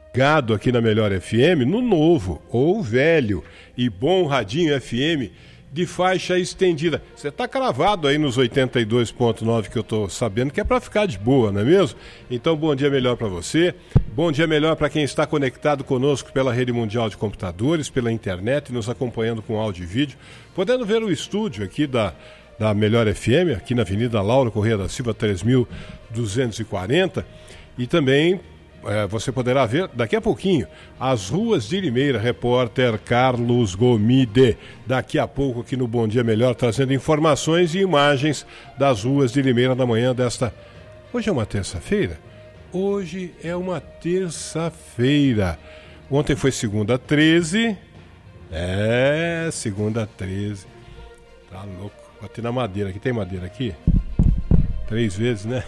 Gado aqui na Melhor FM, no novo ou velho e bom radinho FM de faixa estendida. Você está cravado aí nos 82.9 que eu estou sabendo que é para ficar de boa, não é mesmo? Então, bom dia melhor para você. Bom dia melhor para quem está conectado conosco pela Rede Mundial de Computadores, pela internet, nos acompanhando com áudio e vídeo, podendo ver o estúdio aqui da Melhor FM, aqui na Avenida Lauro Corrêa da Silva, 3240, e também você poderá ver daqui a pouquinho as ruas de Limeira, repórter Carlos Gomide, daqui a pouco aqui no Bom Dia Melhor, trazendo informações e imagens das ruas de Limeira na manhã desta... Hoje é uma terça-feira? Hoje é uma terça-feira. Ontem foi segunda 13. Segunda 13. Tá louco. Bati na madeira aqui. Tem madeira aqui? 3 vezes, né?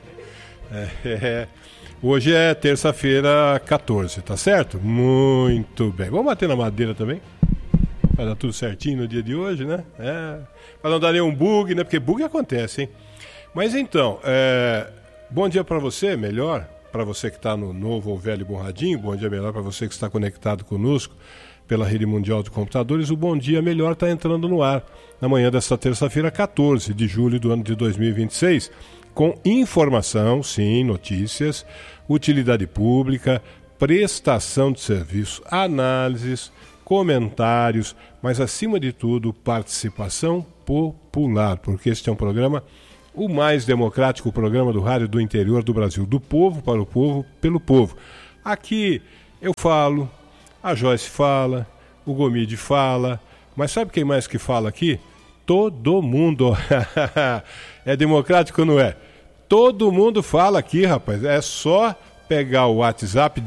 Hoje é terça-feira 14, tá certo? Muito bem. Vamos bater na madeira também? Vai dar tudo certinho no dia de hoje, né? Pra não dar nenhum bug, né? Porque bug acontece, hein? Mas então, bom dia pra você, melhor. Pra você que tá no novo ou velho bom radinho. Bom dia melhor pra você que está conectado conosco pela Rede Mundial de Computadores. O Bom Dia Melhor está entrando no ar na manhã desta terça-feira, 14 de julho do ano de 2026, com informação, sim, notícias, utilidade pública, prestação de serviço, análises, comentários, mas acima de tudo, participação popular, porque este é um programa, o mais democrático programa do rádio do interior do Brasil, do povo para o povo, pelo povo. Aqui eu falo, a Joyce fala, o Gomide fala, mas sabe quem mais que fala aqui? Todo mundo. É democrático ou não é? Todo mundo fala aqui, rapaz. É só pegar o WhatsApp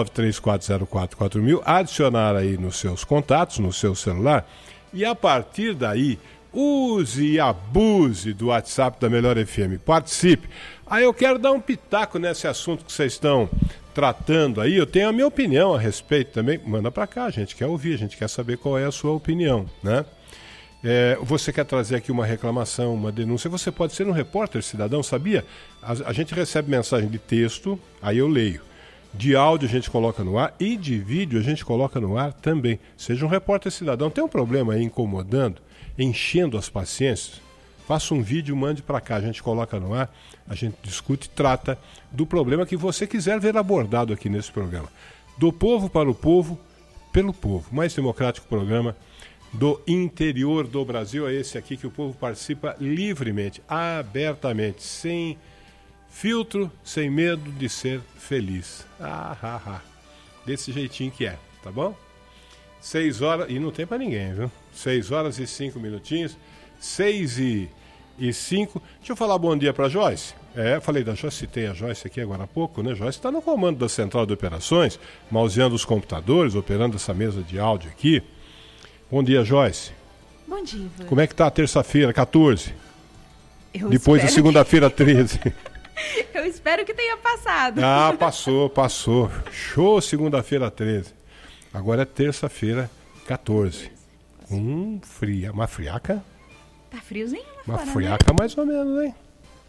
1934044000, adicionar aí nos seus contatos, no seu celular, e a partir daí, use e abuse do WhatsApp da Melhor FM. Participe. Aí eu quero dar um pitaco nesse assunto que vocês estão tratando aí. Eu tenho a minha opinião a respeito também. Manda pra cá, a gente quer ouvir, a gente quer saber qual é a sua opinião, né? Você quer trazer aqui uma reclamação, uma denúncia, você pode ser um repórter cidadão, sabia? A gente recebe mensagem de texto, aí eu leio. De áudio a gente coloca no ar e de vídeo a gente coloca no ar também. Seja um repórter cidadão. Tem um problema aí incomodando, enchendo as paciências? Faça um vídeo, mande para cá, a gente coloca no ar, a gente discute e trata do problema que você quiser ver abordado aqui nesse programa. Do povo para o povo, pelo povo. Mais democrático programa do interior do Brasil é esse aqui, que o povo participa livremente, abertamente, sem filtro, sem medo de ser feliz. Desse jeitinho que é, tá bom? 6 horas, e não tem pra ninguém, viu? 6 horas e 5 minutinhos, 6 e 5. Deixa eu falar bom dia pra Joyce. Falei da Joyce, citei a Joyce aqui agora há pouco, né? Joyce está no comando da central de operações, mauseando os computadores, operando essa mesa de áudio aqui. Bom dia, Joyce. Bom dia, Ivan. Como é que tá a terça-feira, 14? Depois da segunda-feira, 13. Eu espero que tenha passado. Passou. Show, segunda-feira, 13. Agora é terça-feira, 14. Uma friaca? Tá friozinho lá Uma fora, friaca né? mais ou menos, hein?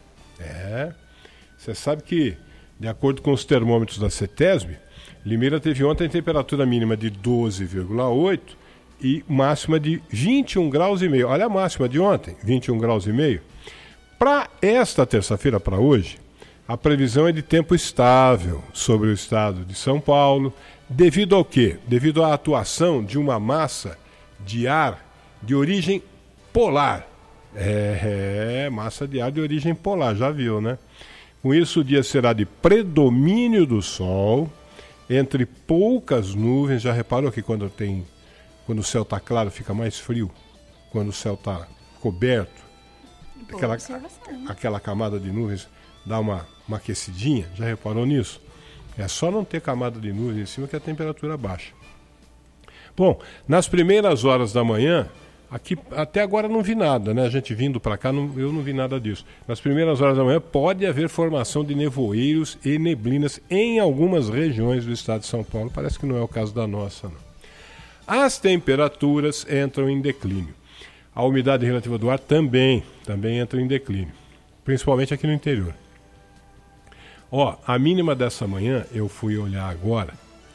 Você sabe que, de acordo com os termômetros da CETESB, Limeira teve ontem temperatura mínima de 12,8 e máxima de 21 graus e meio. Olha a máxima de ontem, 21 graus e meio. Para esta terça-feira, para hoje, a previsão é de tempo estável sobre o estado de São Paulo. Devido ao quê? Devido à atuação de uma massa de ar de origem polar. Massa de ar de origem polar, já viu, né? Com isso, o dia será de predomínio do sol, entre poucas nuvens. Já reparou que quando o céu está claro fica mais frio? Quando o céu está coberto, aquela camada de nuvens dá uma aquecidinha. Já reparou nisso? É só não ter camada de nuvens em cima que a temperatura baixa. Bom, nas primeiras horas da manhã, aqui até agora não vi nada, né? A gente vindo para cá, eu não vi nada disso. Nas primeiras horas da manhã pode haver formação de nevoeiros e neblinas em algumas regiões do estado de São Paulo. Parece que não é o caso da nossa, não. As temperaturas entram em declínio. A umidade relativa do ar também entra em declínio, principalmente aqui no interior. A mínima dessa manhã, eu fui olhar agora,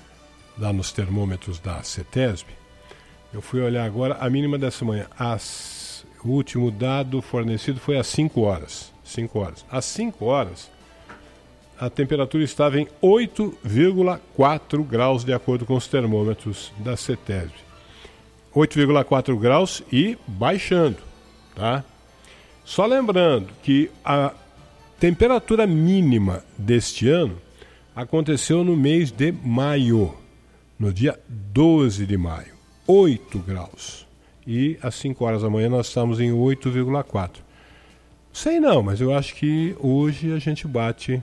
lá nos termômetros da CETESB. Eu fui olhar agora a mínima dessa manhã. O último dado fornecido foi às 5 horas. 5 horas. Às 5 horas, a temperatura estava em 8,4 graus, de acordo com os termômetros da CETESB. 8,4 graus e baixando, tá? Só lembrando que a temperatura mínima deste ano aconteceu no mês de maio, no dia 12 de maio, 8 graus. E às 5 horas da manhã nós estamos em 8,4. Sei não, mas eu acho que hoje a gente bate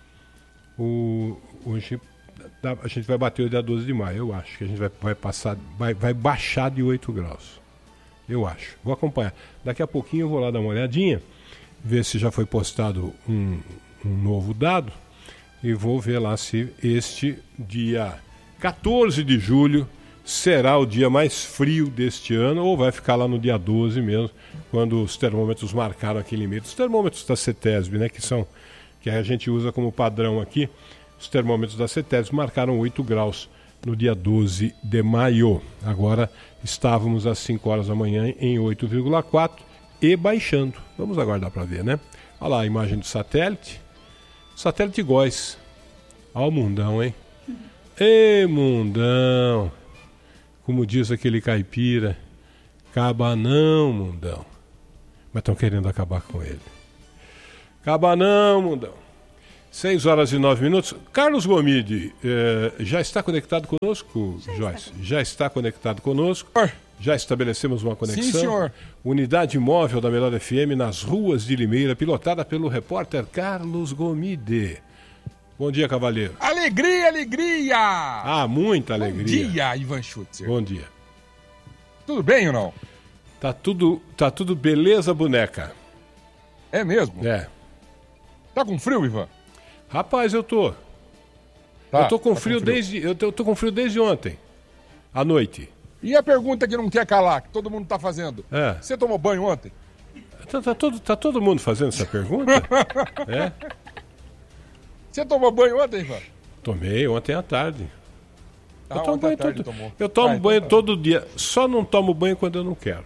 hoje a gente vai bater o dia 12 de maio, eu acho que a gente vai baixar de 8 graus. Eu acho. Vou acompanhar. Daqui a pouquinho eu vou lá dar uma olhadinha, ver se já foi postado um novo dado e vou ver lá se este dia 14 de julho será o dia mais frio deste ano ou vai ficar lá no dia 12 mesmo, quando os termômetros marcaram aquele limite. Os termômetros da CETESB, né, que a gente usa como padrão aqui, os termômetros da CETESB marcaram 8 graus no dia 12 de maio. Agora estávamos às 5 horas da manhã em 8,4 e baixando. Vamos aguardar para ver, né? Olha lá a imagem do satélite. Satélite Góis. Olha o mundão, hein? Ê, mundão! Como diz aquele caipira, acaba não, mundão. Mas estão querendo acabar com ele. Acaba não, mundão. 6 horas e 9 minutos. Carlos Gomide, já está conectado conosco, Joyce? Já está conectado conosco. Já estabelecemos uma conexão. Sim, senhor. Unidade móvel da Melhor FM nas ruas de Limeira, pilotada pelo repórter Carlos Gomide. Bom dia, cavaleiro. Alegria, alegria! Ah, muita alegria. Bom dia, Ivan Schutzer. Bom dia. Tudo bem ou não? Tá tudo beleza, boneca. É mesmo? É. Tá com frio, Ivan? Rapaz, eu tô. Tá, eu tô com tá frio desde. Eu tô com frio desde ontem. À noite. E a pergunta que não quer calar, que todo mundo tá fazendo? É. Você tomou banho ontem? Tá todo mundo fazendo essa pergunta? É? Você tomou banho ontem, Ivan? Tomei ontem à tarde. Eu tomo ontem banho à tarde todo, tomou. eu tomo então banho tá. todo dia. Só não tomo banho quando eu não quero.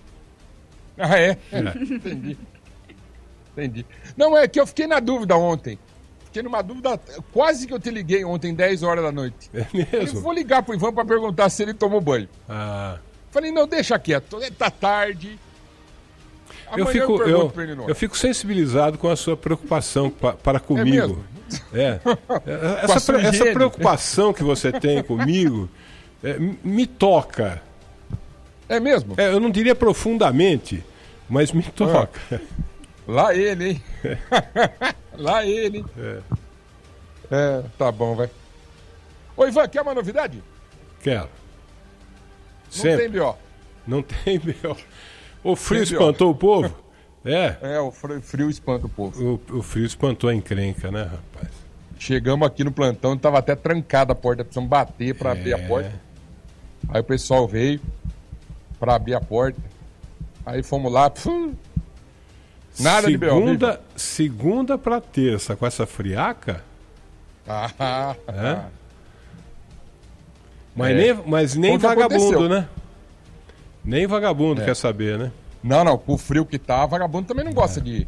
Ah, é? É. Entendi. Não, é que eu fiquei na dúvida ontem. Fiquei numa dúvida, quase que eu te liguei ontem, 10 horas da noite. É Eu mesmo? vou ligar pro Ivan pra perguntar se ele tomou banho. Ah, Falei, não, deixa quieto, tá tarde. eu Amanhã pergunto pra ele no ar. fico sensibilizado com a sua preocupação para comigo. mesmo? É. Com a sua Essa higiene. preocupação que você tem comigo me toca. É mesmo? Eu não diria profundamente, mas me toca. Lá ele, hein? Lá ele, hein? Tá bom, vai. Ô, Ivan, quer uma novidade? Quero. Não Sempre. tem B.O. Não tem, meu. O frio Tem B.O. espantou o povo? É. O frio espanta o povo. O frio espantou a encrenca, né, rapaz? Chegamos aqui no plantão, tava até trancada a porta, precisamos bater pra abrir a porta. Aí o pessoal veio pra abrir a porta. Aí fomos lá, nada de B.O. Segunda pra terça, com essa friaca? Mas nem Foi o que vagabundo, aconteceu. né? Nem vagabundo quer saber, né? Não, com o frio que tá, vagabundo também não gosta de...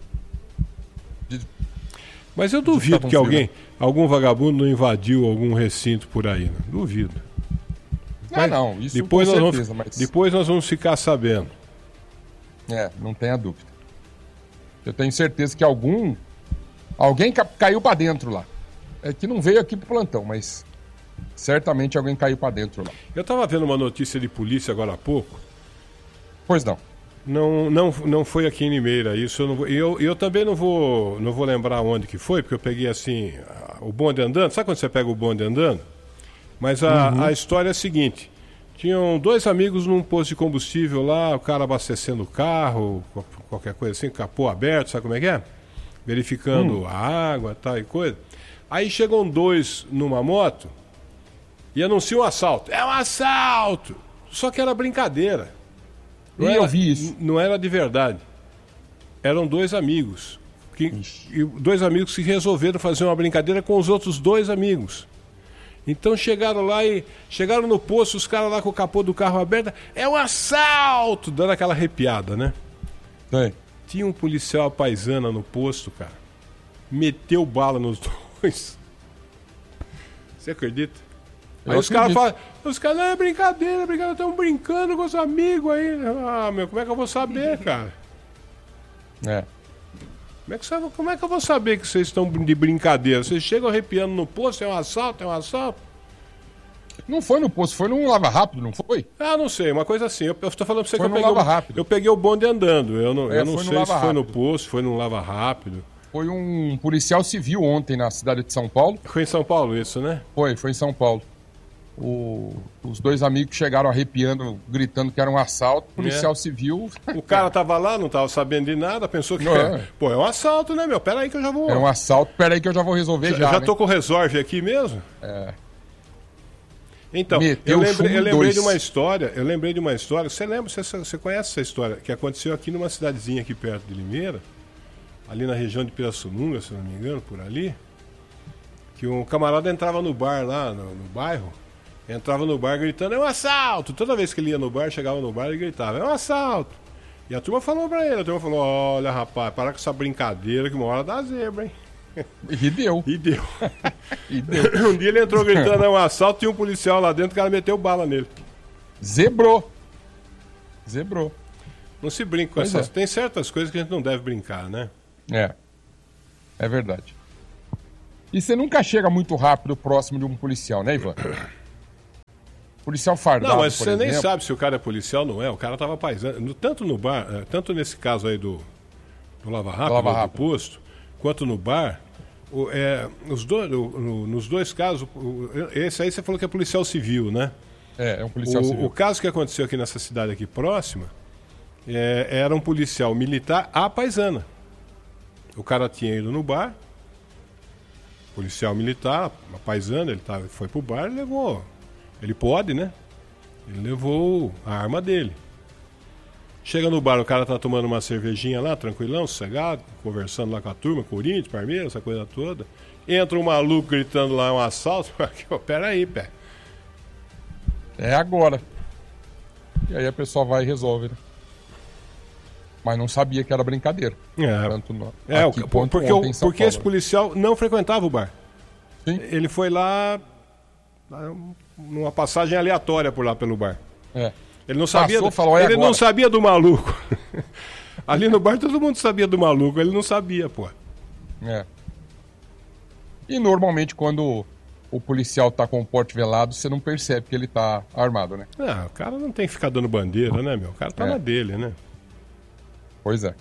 Mas eu duvido com que frio, algum vagabundo não invadiu algum recinto por aí, né? Duvido. Mas não, isso depois com nós certeza, vamos, mas... Depois nós vamos ficar sabendo. Não tenha dúvida. Eu tenho certeza que alguém caiu pra dentro lá. É que não veio aqui pro plantão, mas certamente alguém caiu pra dentro lá. Eu estava vendo uma notícia de polícia agora há pouco. Pois não. Não foi aqui em Limeira, isso eu não vou. Eu também não vou lembrar onde que foi, porque eu peguei assim, o bonde andando. Sabe quando você pega o bonde andando? Mas a história é a seguinte: tinham 2 amigos num posto de combustível lá, o cara abastecendo o carro, qualquer coisa assim, capô aberto, sabe como é que é? Verificando a água, tal e coisa. Aí chegam 2 numa moto e anunciam um assalto. É um assalto! Só que era brincadeira. Eu vi isso. Não era de verdade. Eram 2 amigos. E 2 amigos que resolveram fazer uma brincadeira com os outros 2 amigos. Então chegaram no posto, os caras lá com o capô do carro aberto. É um assalto! Dando aquela arrepiada, né? Sim. Tinha um policial paisana no posto, cara. Meteu bala nos dois. Você acredita? Aí os caras falam, não, é brincadeira, estamos brincando com os amigos aí. Ah, meu, como é que eu vou saber, cara? Como é que eu vou saber que vocês estão de brincadeira? Vocês chegam arrepiando no posto, é um assalto? Não foi no posto, foi num Lava Rápido, não foi? Ah, não sei, uma coisa assim. Eu tô falando pra você foi que eu peguei o bonde andando. Eu não sei se foi no posto, foi num Lava Rápido. Foi um policial civil ontem na cidade de São Paulo. Foi em São Paulo isso, né? Foi em São Paulo. Os dois amigos chegaram arrepiando, gritando que era um assalto. Policial civil. O cara tava lá, não tava sabendo de nada, pensou que pô, é um assalto, né, meu? Pera aí que eu já vou. É um assalto, pera aí que eu já vou resolver já. Já tô com o resolve aqui mesmo? Então, eu lembrei de uma história. Você conhece essa história que aconteceu aqui numa cidadezinha aqui perto de Limeira, ali na região de Pirassununga, se não me engano, por ali, que um camarada entrava no bar lá no bairro. Entrava no bar gritando, é um assalto! Toda vez que ele ia no bar, chegava no bar e gritava, é um assalto! E a turma falou pra ele, olha rapaz, para com essa brincadeira que uma hora dá zebra, hein? E deu. Um dia ele entrou gritando, é um assalto, e um policial lá dentro, o cara meteu bala nele. Zebrou. Não se brinca com essas... Tem certas coisas que a gente não deve brincar, né? É verdade. E você nunca chega muito rápido próximo de um policial, né, Ivan? Policial fardado, não, mas você nem sabe se o cara é policial ou não é. O cara tava paisando. Tanto no bar, tanto nesse caso aí do Lava Rápido, do posto, quanto no bar, nos dois casos, esse aí você falou que é policial civil, né? É um policial civil. O caso que aconteceu aqui nessa cidade aqui próxima, era um policial militar à paisana. O cara tinha ido no bar, policial militar, a paisana, ele foi pro bar e levou... Ele pode, né? Ele levou a arma dele. Chega no bar, o cara tá tomando uma cervejinha lá, tranquilão, sossegado, conversando lá com a turma, Corinthians, Palmeiras, essa coisa toda. Entra um maluco gritando lá, um assalto. Pera aí, pé. É agora. E aí a pessoa vai e resolve, né? Mas não sabia que era brincadeira. Porque esse policial não frequentava o bar. Sim. Ele foi lá... numa passagem aleatória por lá pelo bar. Ele não sabia, não sabia do maluco. Ali no bar todo mundo sabia do maluco, ele não sabia, pô. E normalmente quando o policial tá com o porte velado, você não percebe que ele tá armado, né? O cara não tem que ficar dando bandeira, né, meu? O cara tá na dele, né? Pois é.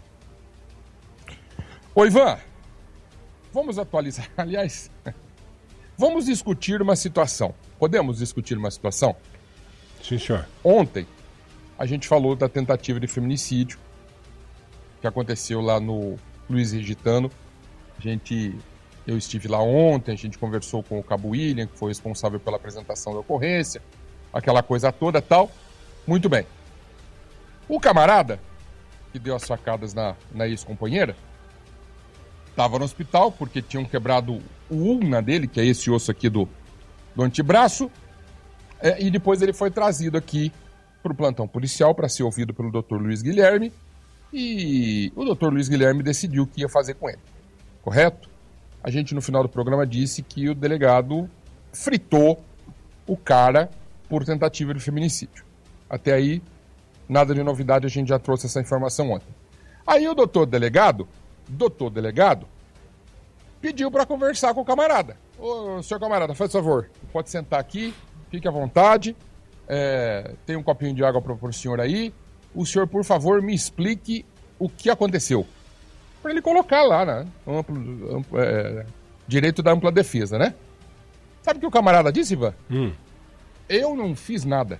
Ô, Ivan, vamos atualizar, aliás... Vamos discutir uma situação. Podemos discutir uma situação? Sim, senhor. Ontem, a gente falou da tentativa de feminicídio que aconteceu lá no Luiz Regitano. Eu estive lá ontem, a gente conversou com o Cabo William, que foi responsável pela apresentação da ocorrência, aquela coisa toda e tal. Muito bem. O camarada, que deu as facadas na ex-companheira, estava no hospital porque tinham quebrado o ulna dele, que é esse osso aqui do antebraço, e depois ele foi trazido aqui para o plantão policial para ser ouvido pelo Dr. Luiz Guilherme, e o Dr. Luiz Guilherme decidiu o que ia fazer com ele, correto? A gente no final do programa disse que o delegado fritou o cara por tentativa de feminicídio. Até aí, nada de novidade, a gente já trouxe essa informação ontem. Aí o doutor delegado pediu para conversar com o camarada. Ô, senhor camarada, faz favor, pode sentar aqui, fique à vontade, tem um copinho de água para o senhor aí. O senhor, por favor, me explique o que aconteceu. Para ele colocar lá, né? Direito da ampla defesa, né? Sabe o que o camarada disse, Ivan? Eu não fiz nada.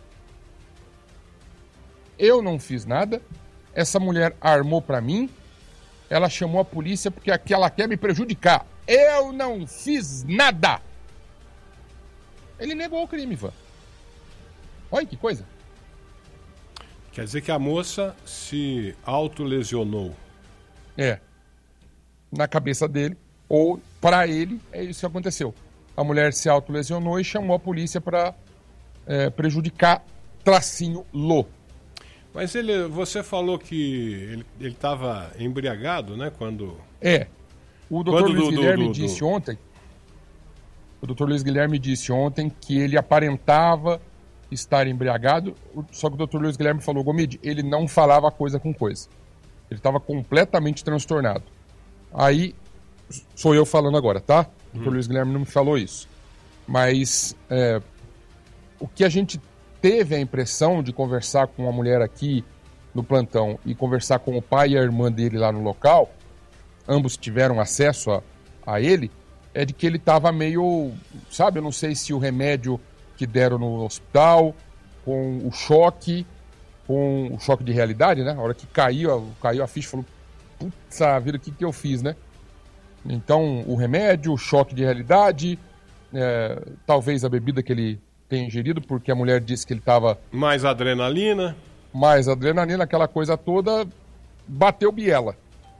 Essa mulher armou para mim. Ela chamou a polícia porque ela quer me prejudicar. Eu não fiz nada. Ele negou o crime, Ivan. Olha que coisa. Quer dizer que a moça se autolesionou. Na cabeça dele, ou para ele, é isso que aconteceu. a mulher se autolesionou e chamou a polícia para prejudicar _lo. Mas você falou que ele estava embriagado, né? Quando... O doutor Luiz Guilherme disse ontem... O doutor Luiz Guilherme disse ontem que ele aparentava estar embriagado, só que o doutor Luiz Guilherme falou, Gomide, ele não falava coisa com coisa. Ele estava completamente transtornado. Aí, sou eu falando agora, tá? O doutor Luiz Guilherme não me falou isso. Mas o que a gente teve a impressão de conversar com uma mulher aqui no plantão e conversar com o pai e a irmã dele lá no local, ambos tiveram acesso a ele, é de que ele estava meio, sabe, eu não sei se o remédio que deram no hospital, com o choque de realidade, né? A hora que caiu a ficha, falou, putz, a vida, o que eu fiz, né? Então, o remédio, o choque de realidade, talvez a bebida que ele tem ingerido, porque a mulher disse que ele estava... Mais adrenalina, aquela coisa toda, bateu biela.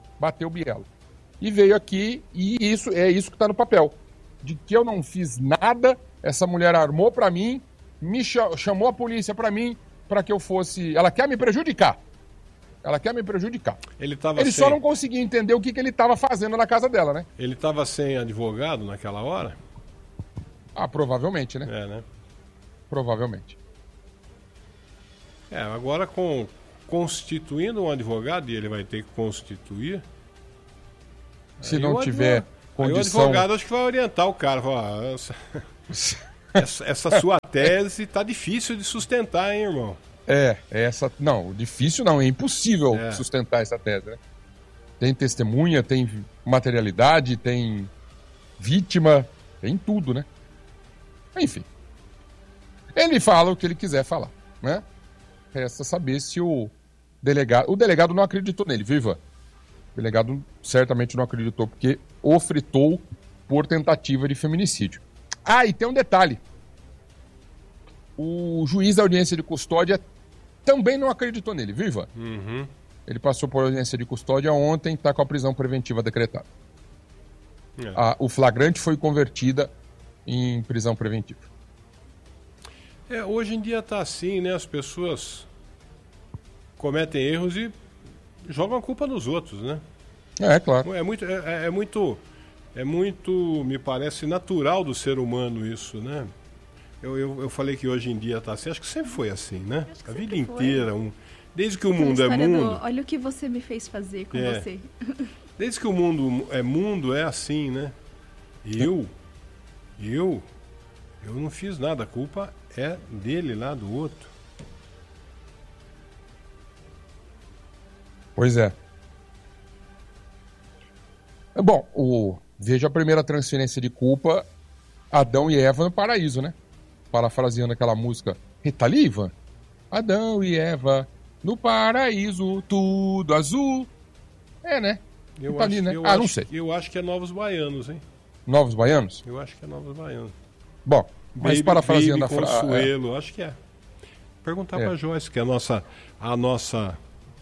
E veio aqui, e isso que está no papel. De que eu não fiz nada, essa mulher armou para mim, me chamou a polícia para mim, para que eu fosse... Ela quer me prejudicar. Ele só não conseguia entender o que ele estava fazendo na casa dela, né? Ele estava sem advogado naquela hora? Provavelmente, né? Né? Provavelmente. Agora constituindo um advogado, e ele vai ter que constituir... Se não tiver condição... Aí o advogado acho que vai orientar o cara. Falar, essa sua tese tá difícil de sustentar, hein, irmão? Não, difícil não, é impossível sustentar essa tese, né? Tem testemunha, tem materialidade, tem vítima, tem tudo, né? Enfim. Ele fala o que ele quiser falar, né? Resta saber se o delegado não acreditou nele, viu, Ivan? O delegado certamente não acreditou, porque o fritou por tentativa de feminicídio. E tem um detalhe. O juiz da audiência de custódia também não acreditou nele, viu, Ivan? Uhum. Ele passou por audiência de custódia ontem, está com a prisão preventiva decretada. O flagrante foi convertida em prisão preventiva. Hoje em dia tá assim, né? As pessoas cometem erros e jogam a culpa nos outros, né? Claro. É muito, me parece, natural do ser humano isso, né? Eu falei que hoje em dia tá assim, acho que sempre foi assim, né? A vida inteira, desde que o mundo é mundo... Olha o que você me fez fazer com você. Desde que o mundo é assim, né? Eu não fiz nada, a culpa é dele lá, do outro. Pois é. Bom, veja a primeira transferência de culpa, Adão e Eva no paraíso, né? Parafraseando aquela música Rita Lee, Ivan. Adão e Eva no paraíso, tudo azul. Né? Não sei. Eu acho que é Novos Baianos, hein? Novos Baianos? Eu acho que é Novos Baianos. Bom, mas parafraseando a frase... Consuelo, acho que é. Perguntar pra Joyce, que é a nossa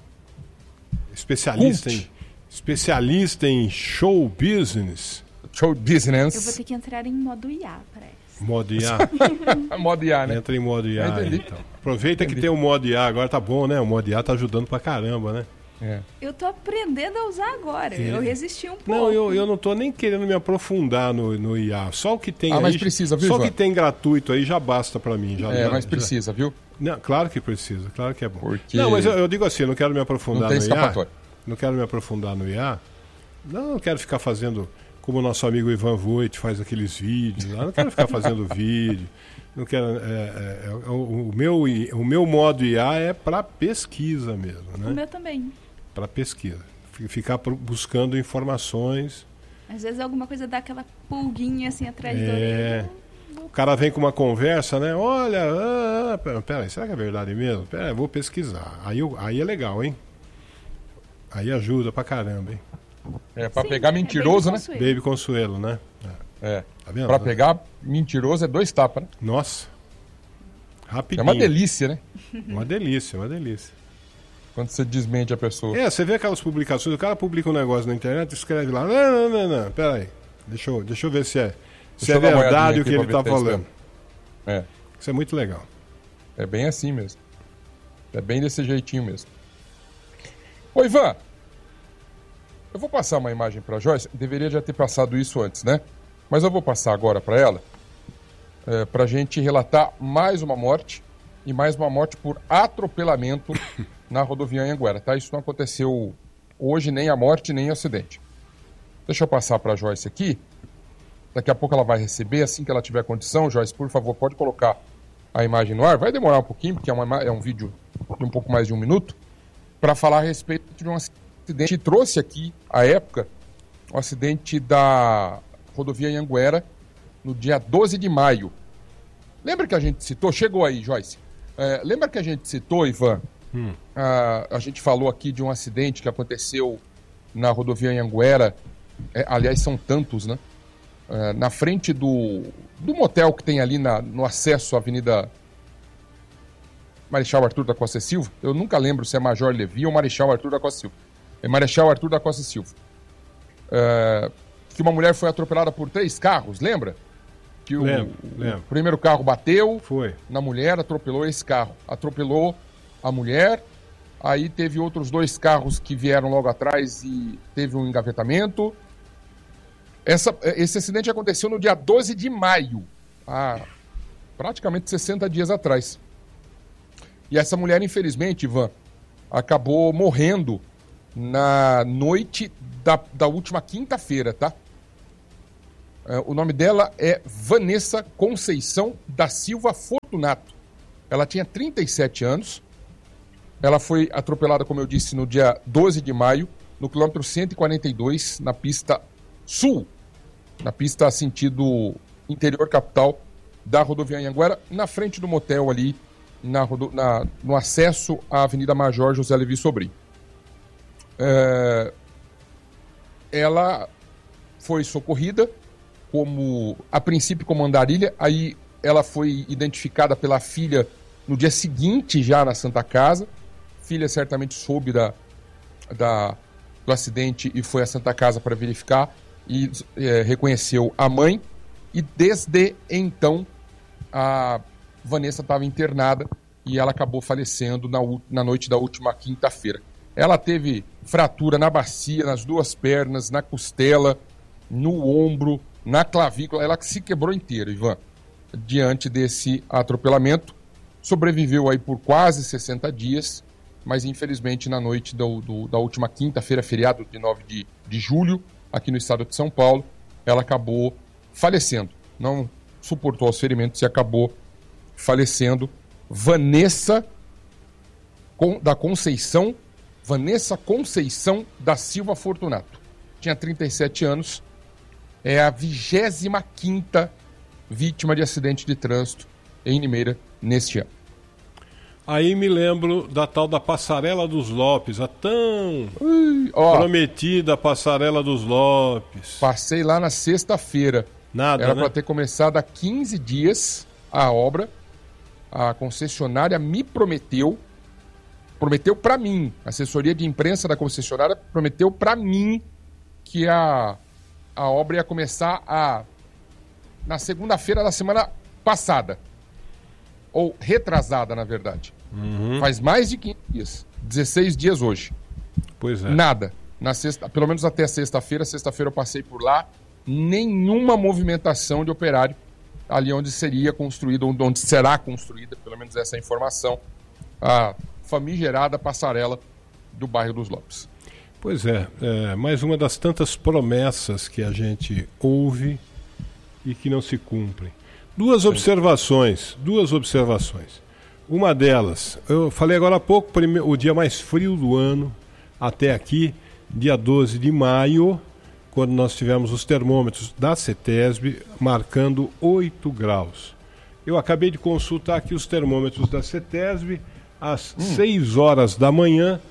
especialista em show business. Show business. Eu vou ter que entrar em modo IA, parece. Modo IA? Modo IA, né? Entra em modo IA, então. Aproveita que tem o modo IA, agora tá bom, né? O modo IA tá ajudando pra caramba, né? Eu tô aprendendo a usar agora. Eu resisti um pouco. Não, eu não tô nem querendo me aprofundar no IA. Só o que tem aí... mas precisa, viu, Só o Ivan? que tem gratuito aí já basta pra mim. Mas precisa, viu? Não, claro que precisa, claro que é bom. Porque... Não, mas eu digo assim, eu não quero me aprofundar no IA. Não quero me aprofundar no IA. Não quero ficar fazendo como o nosso amigo Ivan Voigt faz aqueles vídeos lá. Não quero ficar fazendo vídeo. Não quero, o meu modo IA é para pesquisa mesmo, né? O meu também. Para pesquisa. Ficar buscando informações. Às vezes alguma coisa dá aquela pulguinha assim atrás da orelha. O cara vem com uma conversa, né? Olha, peraí, será que é verdade mesmo? Peraí, vou pesquisar. Aí é legal, hein? Aí ajuda pra caramba, hein? Pra pegar mentiroso, né? Baby Consuelo, né? Tá vendo? Pra pegar mentiroso é 2 tapas, né? Nossa. Rapidinho. É uma delícia, né? Uma delícia. Quando você desmente a pessoa. Você vê aquelas publicações, o cara publica um negócio na internet, escreve lá, não, peraí. Deixa eu ver se Se é verdade o que ele está falando. É. Isso é muito legal. É bem assim mesmo. É bem desse jeitinho mesmo. Ô, Ivan, eu vou passar uma imagem para a Joyce. Deveria já ter passado isso antes, né? Mas eu vou passar agora para ela, para a gente relatar mais uma morte, e mais uma morte por atropelamento na rodovia Anhanguera, tá? Isso não aconteceu hoje, nem a morte, nem o acidente. Deixa eu passar para a Joyce aqui. Daqui a pouco ela vai receber, assim que ela tiver condição. Joyce, por favor, pode colocar a imagem no ar. Vai demorar um pouquinho, porque é um vídeo de um pouco mais de 1 minuto, para falar a respeito de um acidente. Trouxe aqui, à época, o acidente da rodovia Anhanguera, no dia 12 de maio. Lembra que a gente citou? Chegou aí, Joyce. Lembra que a gente citou, Ivan? A gente falou aqui de um acidente que aconteceu na rodovia Anhanguera. Aliás, são tantos, né? Na frente do motel que tem ali no acesso à Avenida Marechal Arthur da Costa Silva. Eu nunca lembro se é Major Levi ou Marechal Arthur da Costa Silva. É Marechal Arthur da Costa Silva. Que uma mulher foi atropelada por 3 carros, lembra? Que lembro. O primeiro carro bateu Foi. na mulher, atropelou esse carro. Atropelou a mulher, aí teve outros 2 carros que vieram logo atrás e teve um engavetamento. Esse acidente aconteceu no dia 12 de maio, há praticamente 60 dias atrás. E essa mulher, infelizmente, Ivan, acabou morrendo na noite da última quinta-feira, tá? O nome dela é Vanessa Conceição da Silva Fortunato. Ela tinha 37 anos. Ela foi atropelada, como eu disse, no dia 12 de maio, no quilômetro 142, na pista sul, na pista sentido interior capital da rodovia Anhanguera, na frente do motel ali, no acesso à Avenida Major José Levi Sobrinho. Ela foi socorrida a princípio como andarilha, aí ela foi identificada pela filha no dia seguinte já na Santa Casa. Filha certamente soube do acidente e foi à Santa Casa para verificar e reconheceu a mãe, e desde então a Vanessa estava internada e ela acabou falecendo na noite da última quinta-feira. Ela teve fratura na bacia, nas 2 pernas, na costela, no ombro, na clavícula. Ela se quebrou inteira, Ivan, diante desse atropelamento. Sobreviveu aí por quase 60 dias, mas infelizmente na noite da última quinta-feira, feriado de 9 de julho, aqui no estado de São Paulo, ela acabou falecendo. Não suportou os ferimentos e acabou falecendo. Vanessa Conceição da Silva Fortunato. Tinha 37 anos. É a 25ª vítima de acidente de trânsito em Limeira neste ano. Aí me lembro da tal da Passarela dos Lopes, a tão prometida Passarela dos Lopes. Passei lá na sexta-feira. Nada, Era né? para ter começado há 15 dias a obra. A concessionária me prometeu para mim, a assessoria de imprensa da concessionária prometeu para mim que a obra ia começar na segunda-feira da semana passada. Ou retrasada, na verdade. Faz mais de 15 dias. 16 dias hoje. Pois é. Nada. Pelo menos até sexta-feira. Sexta-feira eu passei por lá. Nenhuma movimentação de operário ali onde seria construída, onde será construída, pelo menos essa é a informação, a famigerada passarela do bairro dos Lopes. Pois é, mais uma das tantas promessas que a gente ouve e que não se cumprem. Duas observações. Uma delas, eu falei agora há pouco, o dia mais frio do ano, até aqui, dia 12 de maio, quando nós tivemos os termômetros da CETESB marcando 8 graus. Eu acabei de consultar aqui os termômetros da CETESB, às 6 horas da manhã,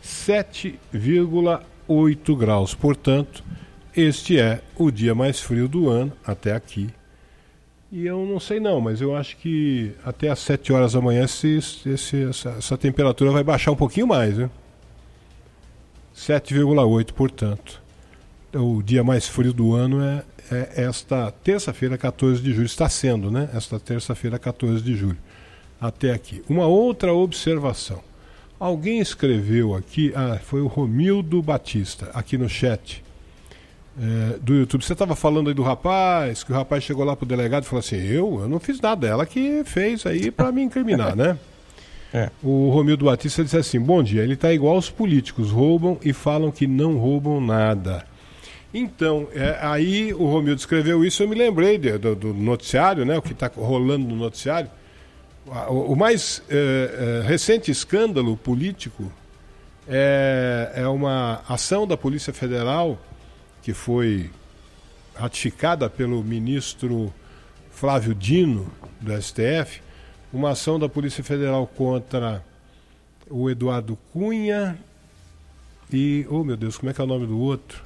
7,8 graus. Portanto, este é o dia mais frio do ano, até aqui. E eu não sei não, mas eu acho que até às 7 horas da manhã essa temperatura vai baixar um pouquinho mais, né? 7,8, portanto. o dia mais frio do ano é esta terça-feira, 14 de julho. Está sendo, né? Esta terça-feira, 14 de julho. Até aqui. Uma outra observação. Alguém escreveu aqui, foi o Romildo Batista, aqui no chat do YouTube. Você estava falando aí do rapaz, que o rapaz chegou lá pro delegado e falou assim, eu não fiz nada, ela que fez aí para me incriminar, né? O Romildo Batista disse assim, bom dia, ele está igual aos políticos, roubam e falam que não roubam nada. Então, aí o Romildo escreveu isso, eu me lembrei do noticiário, né, o que está rolando no noticiário. O mais recente escândalo político é uma ação da Polícia Federal que foi ratificada pelo ministro Flávio Dino, do STF, uma ação da Polícia Federal contra o Eduardo Cunha e, oh meu Deus, como é que é o nome do outro?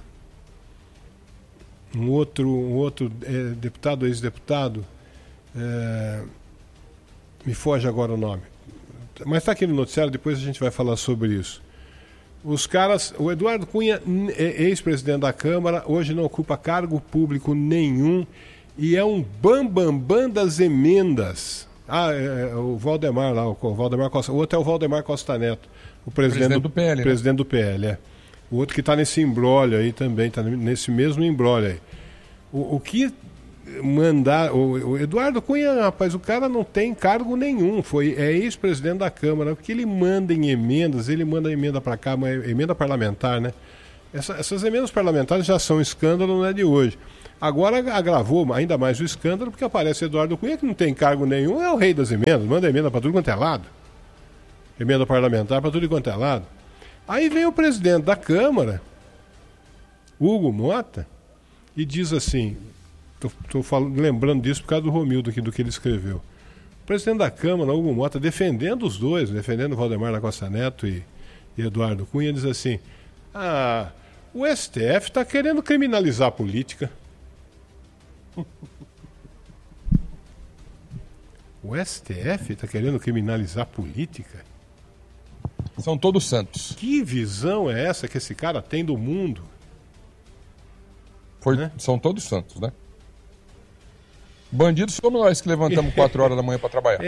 Um outro deputado, ex-deputado, me foge agora o nome. Mas está aqui no noticiário, depois a gente vai falar sobre isso. Os caras, o Eduardo Cunha, ex-presidente da Câmara, hoje não ocupa cargo público nenhum e é um bambambam das emendas. O Valdemar lá, o Valdemar Costa, o outro é o Valdemar Costa Neto, o presidente do PL, presidente do PL, O outro que está nesse imbróglio aí também, está nesse mesmo imbróglio aí. O que mandar... O Eduardo Cunha, rapaz, o cara não tem cargo nenhum, é ex-presidente da Câmara, porque ele manda em emendas, ele manda emenda para cá, uma emenda parlamentar, né? Essas emendas parlamentares já são escândalo, não é de hoje. Agora agravou ainda mais o escândalo, porque aparece Eduardo Cunha, que não tem cargo nenhum, é o rei das emendas, manda emenda para tudo quanto é lado. Emenda parlamentar para tudo quanto é lado. Aí vem o presidente da Hugo Mota, e diz assim, estou lembrando disso por causa do Romildo, aqui, do que ele escreveu. O presidente da Câmara, Hugo Mota, defendendo os dois, defendendo o Valdemar da Costa Neto e Eduardo Cunha, diz assim, o STF está querendo criminalizar a política. O STF está querendo criminalizar a política? São todos santos. Que visão é essa que esse cara tem do mundo? Né? São todos santos, né? Bandidos somos nós que levantamos 4 horas da manhã para trabalhar.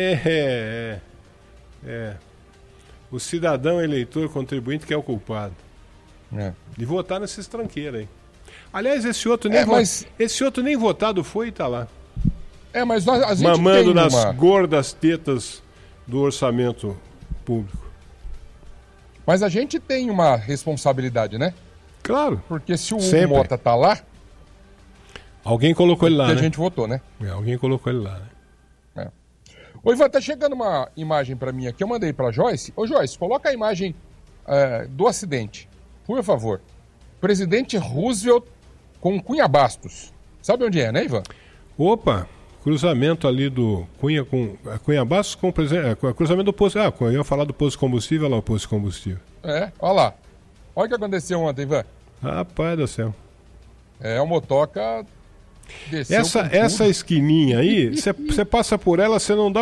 O cidadão eleitor contribuinte que é o culpado. De votar nesses tranqueiros aí. Aliás, esse outro nem votado foi e tá lá. Mas a gente mamando nas gordas tetas do orçamento público. Mas a gente tem uma responsabilidade, né? Claro. Porque se o Hugo Mota tá lá... Alguém colocou ele lá, né? A gente votou, né? Alguém colocou ele lá, né? Ô, Ivan, tá chegando uma imagem pra mim aqui. Eu mandei pra Joyce. Ô, Joyce, coloca a imagem do acidente. Por favor. Presidente Roosevelt com Cunha Bastos. Sabe onde é, né, Ivan? Opa! Cruzamento ali do Cunha com... Cunha Bastos com o presidente... cruzamento do posto... eu ia falar do posto de combustível, olha lá o posto de combustível. Olha lá. Olha o que aconteceu ontem, Ivan. Rapaz do céu. O motoca... Essa esquininha aí, você passa por ela, você não dá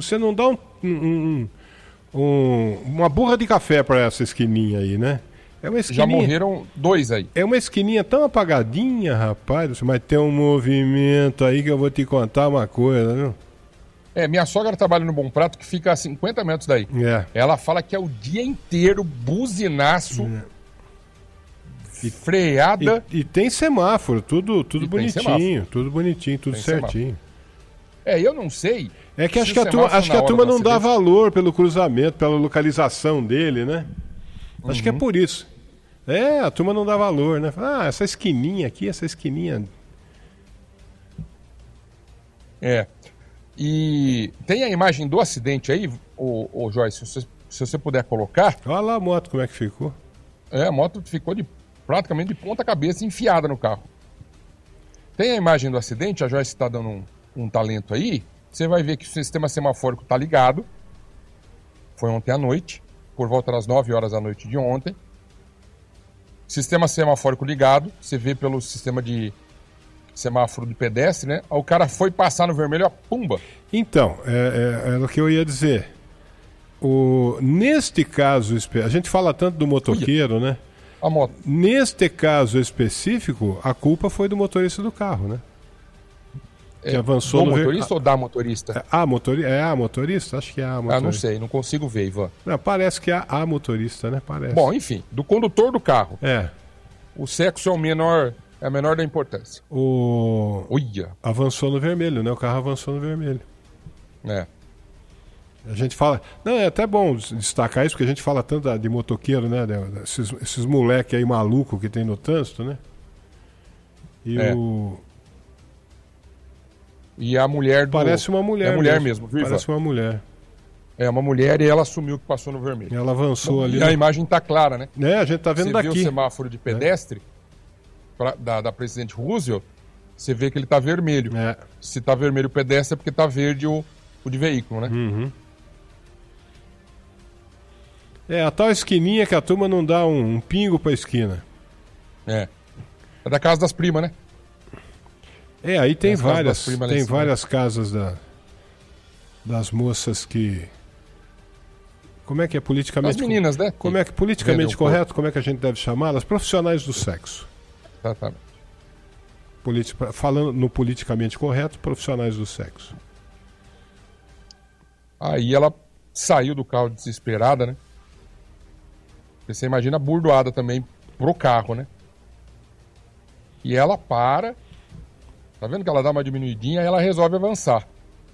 uma burra de café para essa esquininha aí, né? Já morreram 2 aí. É uma esquininha tão apagadinha, rapaz, mas tem um movimento aí que eu vou te contar uma coisa, viu? Minha sogra trabalha no Bom Prato, que fica a 50 metros daí. Ela fala que é o dia inteiro, buzinaço... freada. E tem semáforo, tudo bonitinho, tudo bonitinho, tudo certinho. Eu não sei. É que acho que a turma não dá valor pelo cruzamento, pela localização dele, né? Acho que é por isso. A turma não dá valor, né? Essa esquininha aqui, essa esquininha. E tem a imagem do acidente aí, ô Joyce, se você puder colocar. Olha lá a moto como é que ficou. A moto ficou praticamente de ponta cabeça enfiada no carro. Tem a imagem do acidente, a Joyce está dando um talento aí, você vai ver que o sistema semafórico está ligado, foi ontem à noite, por volta das 9 horas da noite de ontem. Sistema semafórico ligado, você vê pelo sistema de semáforo de pedestre, né? O cara foi passar no vermelho, pumba. Então, é o que eu ia dizer. Neste caso, a gente fala tanto do motoqueiro, né? a moto. Neste caso específico, a culpa foi do motorista do carro, né? Que avançou do no motorista ou da motorista? A motorista? Acho que é a motorista. Não sei, não consigo ver, Ivan. Não, parece que é a motorista, né? Parece. Bom, enfim, do condutor do carro. É. O sexo é a menor da importância. Uia. Avançou no vermelho, né? O carro avançou no vermelho. É. A gente fala... Não, é até bom destacar isso, porque a gente fala tanto de motoqueiro, né? Esses moleque aí maluco que tem no trânsito, né? E a mulher Parece uma mulher. É mulher mesmo, viu? Parece uma mulher. É uma mulher e ela assumiu que passou no vermelho. Ela avançou ali. E a imagem tá clara, né? A gente tá vendo daqui. Você vê o semáforo de pedestre da Presidente Roosevelt, você vê que ele tá vermelho. Se tá vermelho o pedestre é porque tá verde o de veículo, né? Uhum. A tal esquininha que a turma não dá um pingo pra esquina. É da casa das primas, né? Aí tem várias casas das moças que... Como é que é politicamente... As meninas, né? Como é que politicamente correto, como é que a gente deve chamá-las? Profissionais do sexo. Exatamente. Falando no politicamente correto, profissionais do sexo. Aí ela saiu do carro desesperada, né? Você imagina a burdoada também pro carro, né? E ela para... Tá vendo que ela dá uma diminuidinha e ela resolve avançar.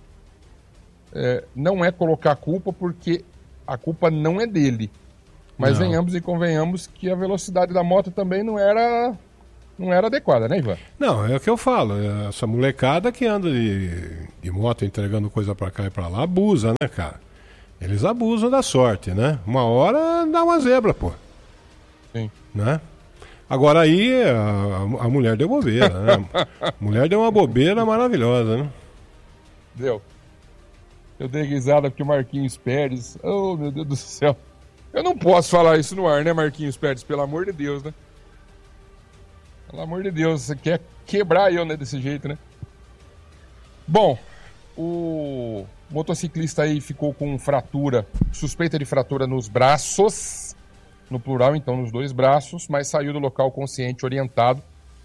Não é colocar a culpa porque a culpa não é dele. Mas venhamos e convenhamos que a velocidade da moto também não era adequada, né, Ivan? Não, é o que eu falo. Essa molecada que anda de moto entregando coisa pra cá e pra lá abusa, né, cara? Eles abusam da sorte, né? Uma hora dá uma zebra, pô. Sim. Né? Agora aí a mulher deu bobeira, né? A mulher deu uma bobeira maravilhosa, né? Deu. Eu dei risada porque o Marquinhos Pérez... Oh, meu Deus do céu. Eu não posso falar isso no ar, né, Marquinhos Pérez? Pelo amor de Deus, né? Pelo amor de Deus, você quer quebrar eu, né, desse jeito, né? Bom, o motociclista aí ficou com suspeita de fratura nos braços... No plural, então, nos 2 braços, mas saiu do local consciente, orientado.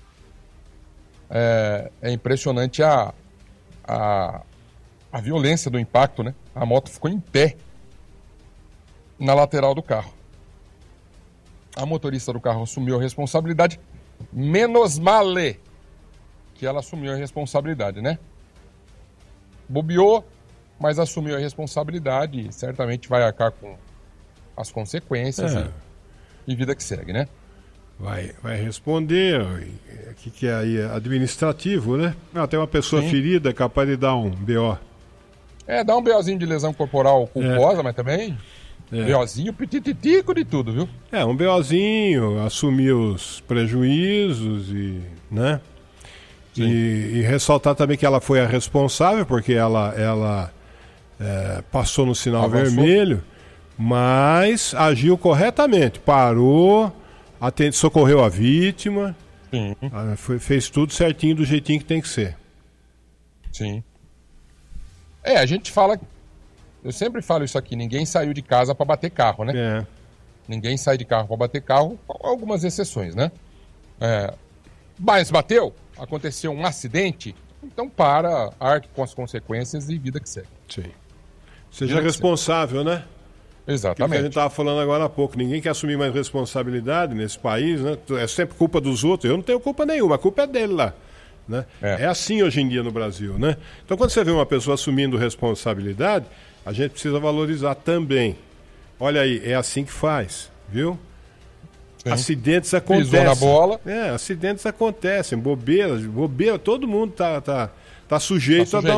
É impressionante a violência do impacto, né? A moto ficou em pé na lateral do carro. A motorista do carro assumiu a responsabilidade, menos male que ela assumiu a responsabilidade, né? Bobeou, mas assumiu a responsabilidade e certamente vai arcar com as consequências, e vida que segue, né? Vai responder. O que é aí? Administrativo, né? Tem uma pessoa ferida, capaz de dar um BO. Dá um BOzinho de lesão corporal culposa, mas também BOzinho pitititico de tudo, viu? Um BOzinho, assumir os prejuízos né? E ressaltar também que ela foi a responsável, porque ela passou no sinal vermelho, mas agiu corretamente, parou, socorreu a vítima, fez tudo certinho do jeitinho que tem que ser. Sim. A gente fala, eu sempre falo isso aqui, ninguém saiu de casa para bater carro, né? Ninguém sai de carro para bater carro, com algumas exceções, né? Mas bateu, aconteceu um acidente, então arque com as consequências e vida que segue. Sim. Seja responsável, né? Exatamente. Que a gente estava falando agora há pouco. Ninguém quer assumir mais responsabilidade nesse país, né? É sempre culpa dos outros. Eu não tenho culpa nenhuma, a culpa é dele lá. Né? É assim hoje em dia no Brasil, né? Então quando você vê uma pessoa assumindo responsabilidade, a gente precisa valorizar também. Olha aí, é assim que faz, viu? Sim. Acidentes acontecem. Pisou na bola. Acidentes acontecem, bobeira, todo mundo tá sujeito a dar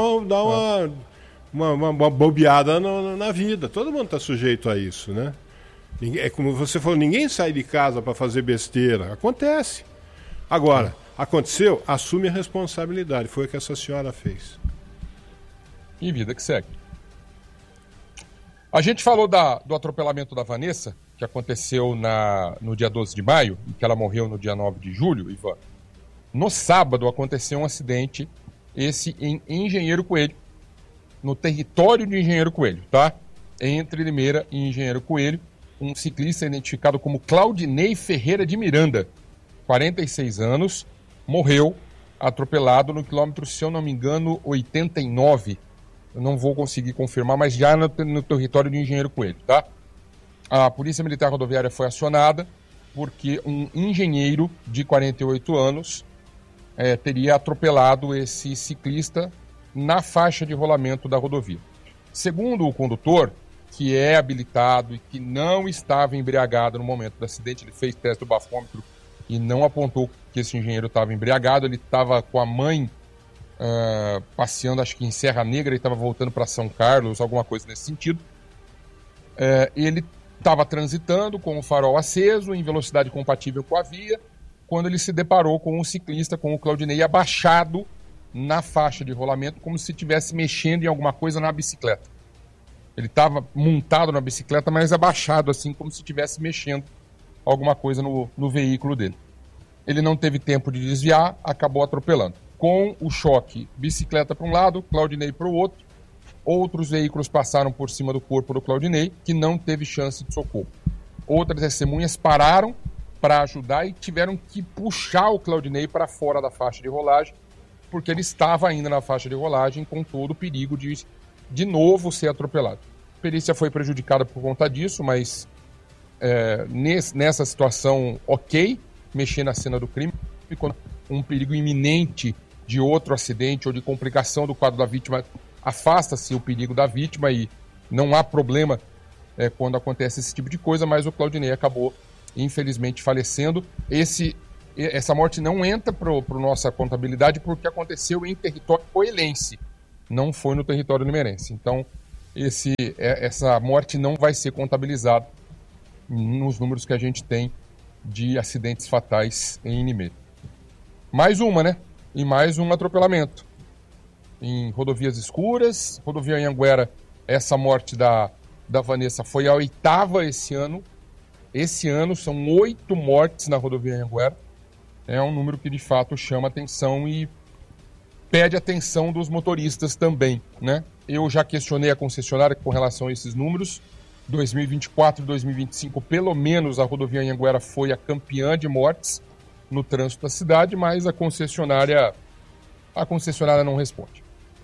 uma bobeada na vida. Todo mundo está sujeito a isso, né? É como você falou, ninguém sai de casa para fazer besteira. Acontece. Agora, aconteceu, assume a responsabilidade. Foi o que essa senhora fez. E vida que segue. A gente falou do atropelamento da Vanessa, que aconteceu no dia 12 de maio, e que ela morreu no dia 9 de julho, Ivan. No sábado aconteceu um acidente, esse em Engenheiro Coelho, no território de Engenheiro Coelho, tá? Entre Limeira e Engenheiro Coelho. um ciclista identificado como Claudinei Ferreira de Miranda, 46 anos, morreu atropelado no quilômetro, se eu não me engano, 89. Eu não vou conseguir confirmar, mas já no território do Engenheiro Coelho, tá? A Polícia Militar Rodoviária foi acionada porque um engenheiro de 48 anos teria atropelado esse ciclista na faixa de rolamento da rodovia. Segundo o condutor, que é habilitado e que não estava embriagado no momento do acidente, ele fez teste do bafômetro e não apontou que esse engenheiro estava embriagado, ele estava com a mãe passeando, acho que em Serra Negra, ele estava voltando para São Carlos, alguma coisa nesse sentido. Ele estava transitando com o farol aceso, em velocidade compatível com a via, quando ele se deparou com um ciclista, com o Claudinei, abaixado na faixa de rolamento, como se estivesse mexendo em alguma coisa na bicicleta. Ele estava montado na bicicleta, mas abaixado, assim, como se estivesse mexendo alguma coisa no veículo dele. Ele não teve tempo de desviar, acabou atropelando. Com o choque, bicicleta para um lado, Claudinei para o outro. Outros veículos passaram por cima do corpo do Claudinei, que não teve chance de socorro. Outras testemunhas pararam para ajudar e tiveram que puxar o Claudinei para fora da faixa de rolagem, porque ele estava ainda na faixa de rolagem com todo o perigo de novo ser atropelado. A perícia foi prejudicada por conta disso, mas nessa situação, ok, mexer na cena do crime, com um perigo iminente de outro acidente ou de complicação do quadro da vítima, afasta-se o perigo da vítima e não há problema quando acontece esse tipo de coisa, mas o Claudinei acabou, infelizmente, falecendo. Essa morte não entra para a nossa contabilidade porque aconteceu em território coelense, não foi no território limeirense. Então, essa morte não vai ser contabilizada nos números que a gente tem de acidentes fatais em Limeira. Mais uma, né? E mais um atropelamento em rodovias escuras. Rodovia Anhanguera, essa morte da Vanessa foi a 8ª esse ano. Esse ano são 8 mortes na rodovia Anhanguera. É um número que de fato chama atenção e pede atenção dos motoristas também, né? Eu já questionei a concessionária com relação a esses números. 2024 e 2025, pelo menos a rodovia Anhanguera foi a campeã de mortes no trânsito da cidade, mas a concessionária não responde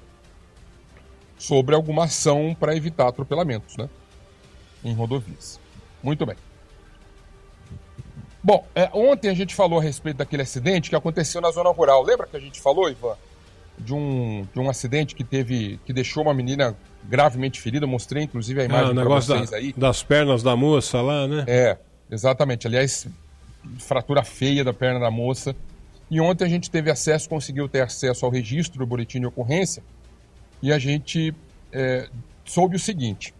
sobre alguma ação para evitar atropelamentos, né, em rodovias. Muito bem. Bom, ontem a gente falou a respeito daquele acidente que aconteceu na zona rural. Lembra que a gente falou, Ivan, de um acidente que deixou uma menina gravemente ferida? Mostrei, inclusive, a imagem para vocês aí. Das pernas da moça lá, né? Exatamente. Aliás, fratura feia da perna da moça. E ontem a gente conseguiu ter acesso ao registro do boletim de ocorrência e a gente soube o seguinte.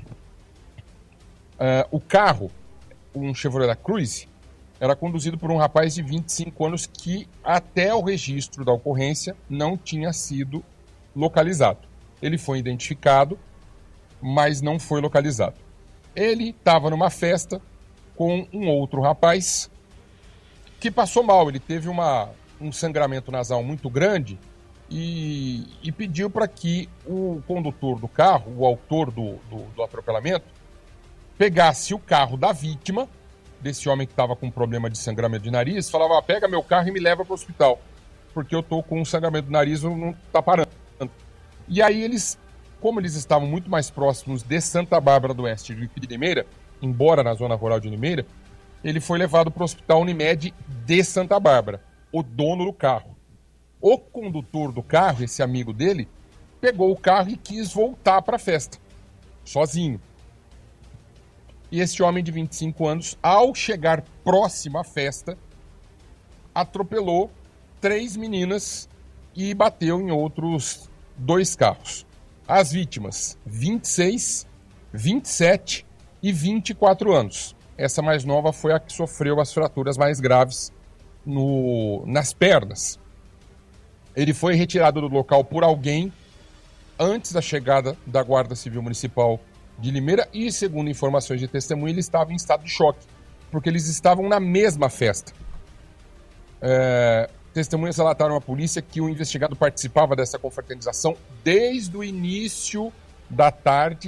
O carro, um Chevrolet Cruze, era conduzido por um rapaz de 25 anos que, até o registro da ocorrência, não tinha sido localizado. Ele foi identificado, mas não foi localizado. Ele estava numa festa com um outro rapaz que passou mal. Ele teve um sangramento nasal muito grande e pediu para que o condutor do carro, o autor do atropelamento, pegasse o carro da vítima, desse homem que estava com problema de sangramento de nariz, falava: pega meu carro e me leva para o hospital, porque eu estou com um sangramento de nariz, não está parando. E aí como eles estavam muito mais próximos de Santa Bárbara do Oeste do que de Limeira, embora na zona rural de Limeira, ele foi levado para o Hospital Unimed de Santa Bárbara, o dono do carro. O condutor do carro, esse amigo dele, pegou o carro e quis voltar para a festa, sozinho. E esse homem de 25 anos, ao chegar próximo à festa, atropelou 3 meninas e bateu em outros 2 carros. As vítimas, 26, 27 e 24 anos. Essa mais nova foi a que sofreu as fraturas mais graves nas pernas. Ele foi retirado do local por alguém antes da chegada da Guarda Civil Municipal de Limeira e, segundo informações de testemunha, ele estava em estado de choque, porque eles estavam na mesma festa. Testemunhas relataram à polícia que o investigado participava dessa confraternização desde o início da tarde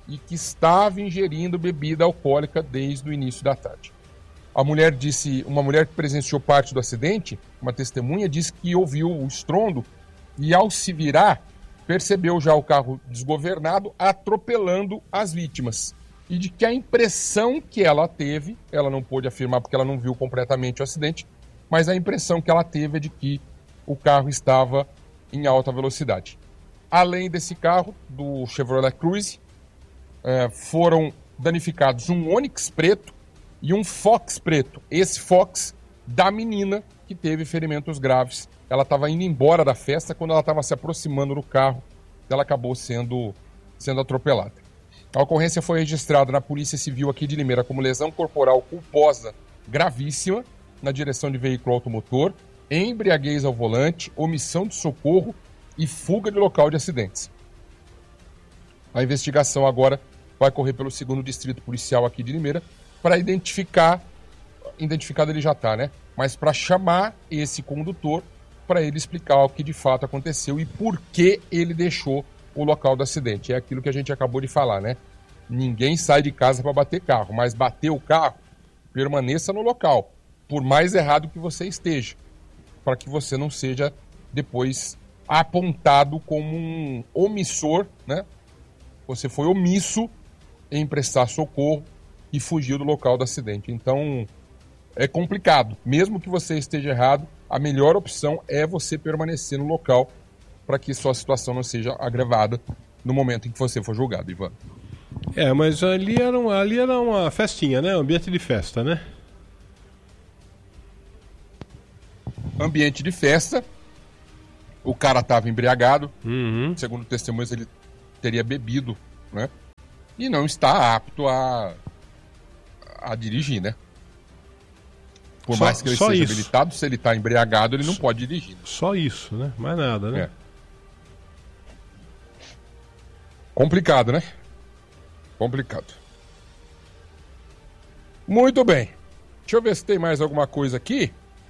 e que estava ingerindo bebida alcoólica desde o início da tarde. Uma mulher que presenciou parte do acidente, uma testemunha, disse que ouviu o estrondo e, ao se virar, percebeu já o carro desgovernado atropelando as vítimas. E de que a impressão que ela teve, ela não pôde afirmar porque ela não viu completamente o acidente, mas a impressão que ela teve é de que o carro estava em alta velocidade. Além desse carro, do Chevrolet Cruze, foram danificados um Onix preto e um Fox preto. Esse Fox da menina que teve ferimentos graves. Ela estava indo embora da festa, quando ela estava se aproximando do carro, ela acabou sendo atropelada. A ocorrência foi registrada na Polícia Civil aqui de Limeira como lesão corporal culposa gravíssima na direção de veículo automotor, embriaguez ao volante, omissão de socorro e fuga de local de acidentes. A investigação agora vai correr pelo 2º Distrito Policial aqui de Limeira para identificado ele já está, né? Mas para chamar esse condutor para ele explicar o que de fato aconteceu e por que ele deixou o local do acidente. É aquilo que a gente acabou de falar, né? Ninguém sai de casa para bater carro, mas bater o carro, permaneça no local, por mais errado que você esteja, para que você não seja depois apontado como um omissor, né? Você foi omisso em prestar socorro e fugiu do local do acidente. Então, é complicado. Mesmo que você esteja errado, a melhor opção é você permanecer no local para que sua situação não seja agravada no momento em que você for julgado, Ivan. Mas ali era uma festinha, né? Ambiente de festa, né? Ambiente de festa. O cara estava embriagado. Segundo testemunhas, ele teria bebido, né? E não está apto a dirigir, né? Por mais que ele seja habilitado, se ele está embriagado, ele não pode dirigir. Só isso, né? Mais nada, né? Complicado, né? Complicado. Muito bem. Deixa eu ver se tem mais alguma coisa aqui.